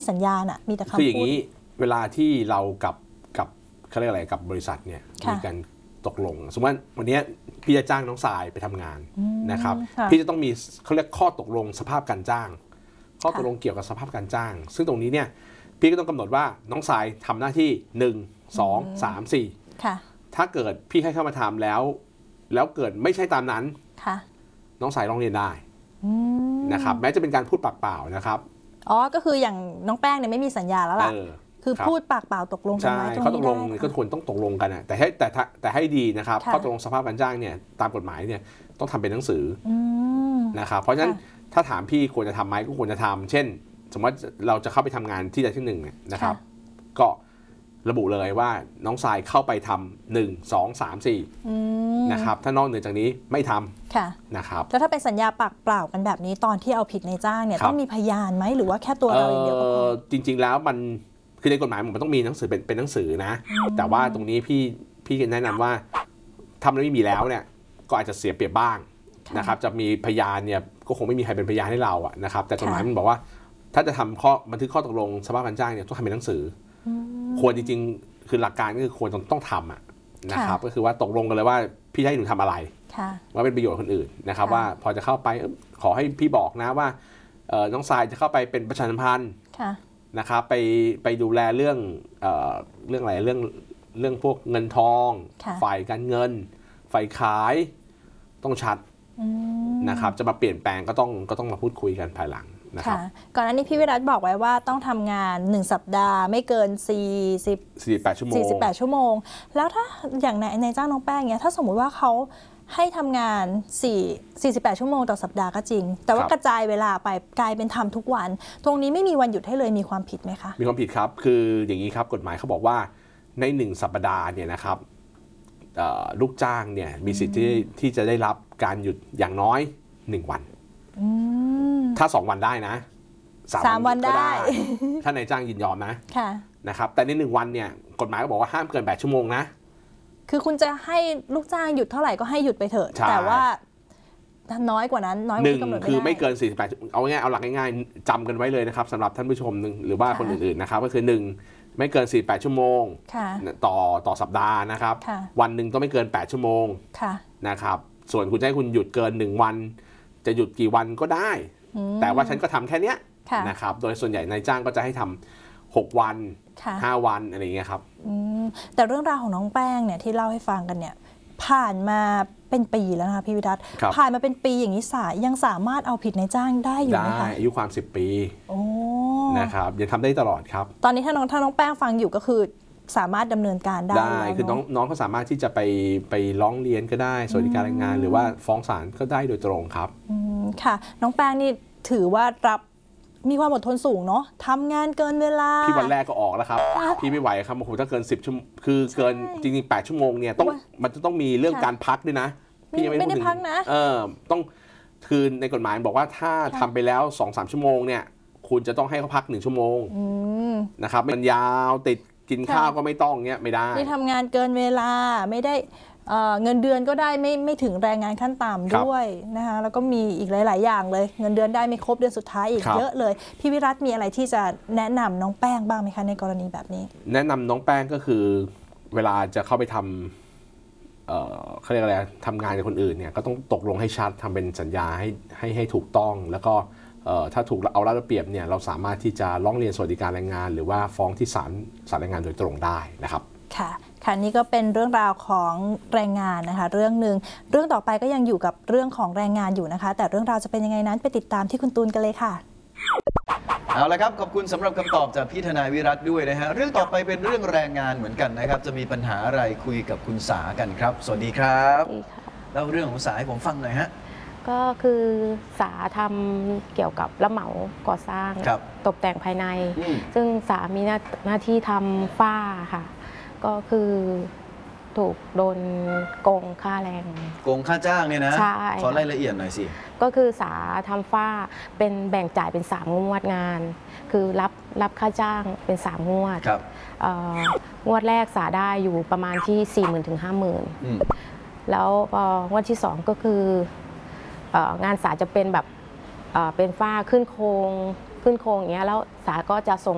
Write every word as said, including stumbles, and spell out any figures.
สัญญาณอะมีแต่คำพูดคืออย่างนี้เวลาที่เรากับกับเขาเรียกอะไรกับบริษัทเนี่ยมีการตกลงสมมติว่าวันนี้พี่จะจ้างน้องสายไปทำงานนะครับพี่จะต้องมีเขาเรียกข้อตกลงสภาพการจ้างข้อตกลงเกี่ยวกับสภาพการจ้างซึ่งตรงนี้เนี่ยพี่ก็ต้องกำหนดว่าน้องสายทำหน้าที่หนึ่ง สอง สาม สี่ถ้าเกิดพี่ให้เข้ามาทำแล้วแล้วเกิดไม่ใช่ตามนั้นน้องสายร้องเรียนได้นะครับแม้จะเป็นการพูดปากเปล่านะครับอ๋อก็คืออย่างน้องแป้งเนี่ยไม่มีสัญญาแล้วล่ะคือพูดปากเปล่าตกลงกันไว้ตรงนี้ได้ข้อตกลงก็ควรต้องตกลงกันนะแต่ให้แต่แต่ให้ดีนะครับข้อตกลงสภาพการจ้างเนี่ยตามกฎหมายเนี่ยต้องทำเป็นหนังสือนะครับเพราะฉะนั้นถ้าถามพี่ควรจะทำไหมก็ควรจะทำเช่นสมมติเราจะเข้าไปทำงานที่ใดที่หนึ่งเนี่ยนะครับก็ระบุเลยว่าน้องทรายเข้าไปทำหนึ่ง สอง สาม สี่นะครับถ้านอกเหนือจากนี้ไม่ทำนะครับแล้วถ้าเป็นสัญญาปากเปล่ากันแบบนี้ตอนที่เอาผิดในจ้างเนี่ยต้องมีพยานไหมหรือว่าแค่ตัวเราอย่างเดียวก็พอจริงๆแล้วมันคือในกฎหมายมันต้องมีหนังสือเป็นเป็นหนังสือนะแต่ว่าตรงนี้พี่พี่แนะนำว่าทำแล้วไม่มีแล้วเนี่ยก็อาจจะเสียเปรียบบ้างนะครับจะมีพยานเนี่ยก็คงไม่มีใครเป็นพยานให้เราอะนะครับแต่กฎหมายมันบอกว่าถ้าจะทำข้อบันทึกข้อตกลงสภาพการจ้างเนี่ยต้องทำเป็นหนังสือควรจริงๆคือหลักการก็คือควรต้องทำอะนะครับก็คือว่าตกลงกันเลยว่าพี่ให้หนูทำอะไรว่าเป็นประโยชน์คนอื่นนะครับว่าพอจะเข้าไปขอให้พี่บอกนะว่าน้องทรายจะเข้าไปเป็นประชาสัมพันธ์นะครับไปไปดูแลเรื่องเอ่อเรื่องอะไรเรื่องเรื่องพวกเงินทองฝ่ายการเงินฝ่ายขายต้องชัดนะครับจะมาเปลี่ยนแปลงก็ต้องก็ต้องมาพูดคุยกันภายหลังนะครับก่อนหน้านี้พี่วิรัตบอกไว้ว่าต้องทำงานหนึ่งสัปดาห์ไม่เกินสี่สิบสี่สิบแปดชั่วโมงสี่สิบแปดชั่วโมงแล้วถ้าอย่างในในจ้างน้องแป้งเนี้ยถ้าสมมุติว่าเขาให้ทำงาน4 สี่สิบแปดชั่วโมงต่อสัปดาห์ก็จริงแต่ว่ากระจายเวลาไปกลายเป็นทำทุกวันตรงนี้ไม่มีวันหยุดให้เลยมีความผิดไหมคะมีความผิดครับคืออย่างนี้ครับกฎหมายเขาบอกว่าในหนึ่งสัปดาห์เนี่ยนะครับลูกจ้างเนี่ยมีสิทธิ์ที่ที่จะได้รับการหยุดอย่างน้อยหนึ่งวันถ้าสองวันได้นะสามวันได้ถ้านายจ้างยินยอมนะนะครับแต่ในหนึ่งวันเนี่ยกฎหมายก็บอกว่าห้ามเกินแปดชั่วโมงนะคือคุณจะให้ลูกจ้างหยุดเท่าไหร่ก็ให้หยุดไปเถอะแต่ว่าน้อยกว่านั้นน้อยกว่าที่กำหนดไม่ได้คือไม่เกินสี่สิบแปดเอาง่ายเอาหลักง่ายๆจำกันไว้เลยนะครับสำหรับท่านผู้ชมหรือว่าคนอื่นๆนะครับก็คือหนึ่งไม่เกินสี่สิบแปดชั่วโมงต่อต่อสัปดาห์นะครับวันหนึ่งต้องไม่เกินแปดชั่วโมงนะครับส่วนคุณจะให้คุณหยุดเกินหนึ่งวันจะหยุดกี่วันก็ได้แต่ว่าฉันก็ทำแค่นี้นะครับโดยส่วนใหญ่นายจ้างก็จะให้ทำหกวันห้าวันอะไรอย่างเงี้ยครับแต่เรื่องราวของน้องแป้งเนี่ยที่เล่าให้ฟังกันเนี่ยผ่านมาเป็นปีแล้วนะคะพี่วิรัตผ่านมาเป็นปีอย่างนี้สายยังสามารถเอาผิดนายจ้างได้อยู่ไหมคะได้อายุความสิบปีนะครับยังทำได้ตลอดครับตอนนี้ถ้าน้องถ้าน้องแป้งฟังอยู่ก็คือสามารถดำเนินการได้ได้คือน้องน้องเขาสามารถที่จะไปไปร้องเรียนก็ได้สวัสดิการแรงงานหรือว่าฟ้องศาลก็ได้โดยตรงครับค่ะน้องแป้งนี่ถือว่ารับมีความอดทนสูงเนาะทำงานเกินเวลาพี่วันแรกก็ออกแล้วครับพี่ไม่ไหวครับโอ้โหถ้าเกินสิบชั่วโมงคือเกินจริงๆแปดชั่วโมงเนี่ยต้องมันจะต้องมีเรื่องการพักด้วยนะพี่ยังไม่ได้พักนะเออต้องคือในกฎหมายบอกว่าถ้าทำไปแล้ว สองถึงสาม ชั่วโมงเนี่ยคุณจะต้องให้เขาพักหนึ่งชั่วโมงนะครับมันยาวติดกินข้าวก็ไม่ต้องเงี้ยไม่ได้ไม่ทำงานเกินเวลาไม่ได้เงินเดือนก็ได้ไม่ไม่ถึงแรงงานขั้นต่ำด้วยนะคะแล้วก็มีอีกหลายๆอย่างเลยเงินเดือนได้ไม่ครบเดือนสุดท้ายอีกเยอะเลยพี่วิรัตมีอะไรที่จะแนะนำน้องแป้งบ้างไหมคะในกรณีแบบนี้แนะนำน้องแป้งก็คือเวลาจะเข้าไปทำเอ่อเขาเรียกอะไรทำงานกับคนอื่นเนี่ยก็ต้องตกลงให้ชัดทำเป็นสัญญาให้ให้ให้ถูกต้องแล้วก็ถ้าถูกเอารัดเอาเปรียบเนี่ยเราสามารถที่จะร้องเรียนสวัสดิการแรงงานหรือว่าฟ้องที่ศาลศาลแรงงานโดยตรงได้นะครับค่ะค่ะนี่ก็เป็นเรื่องราวของแรงงานนะคะเรื่องหนึ่งเรื่องต่อไปก็ยังอยู่กับเรื่องของแรงงานอยู่นะคะแต่เรื่องราวจะเป็นยังไงนั้นไปติดตามที่คุณตูนกันเลยค่ะเอาละครับขอบคุณสำหรับคำตอบจากพี่ทนายวิรัตด้วยนะฮะเรื่องต่อไปเป็นเรื่องแรงงานเหมือนกันนะครับจะมีปัญหาอะไรคุยกับคุณสากันครับสวัสดีครับเล่าเรื่องของสาให้ผมฟังหน่อยฮะก็คือสาทำเกี่ยวกับรับเหมาก่อสร้างตกแต่งภายในซึ่งสามีหน้าที่ทำฝ้าค่ะก็คือถูกโดนโกงค่าแรงโกงค่าจ้างเนี่ยนะขอรายละเอียดหน่อยสิก็คือสาทำฝ้าเป็นแบ่งจ่ายเป็นสามงวดงานคือรับรับค่าจ้างเป็นสามงวดงวดแรกสาได้อยู่ประมาณที่สี่หมื่นถึงห้าหมื่นแล้วงวดที่สองก็คืองานสาจะเป็นแบบเป็นฝ้าขึ้นโครงขึ้นโครงอย่างเงี้ยแล้วสาก็จะส่ง